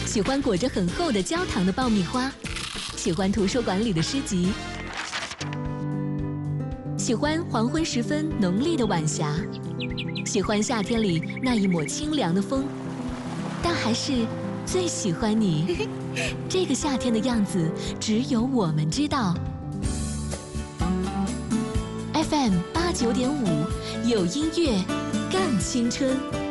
喜欢裹着很厚的焦糖的爆米花，喜欢图书馆里的诗集，喜欢黄昏时分浓丽的晚霞，喜欢夏天里那一抹清凉的风，但还是最喜欢你。这个夏天的样子，只有我们知道。FM 89.5，有音乐更青春。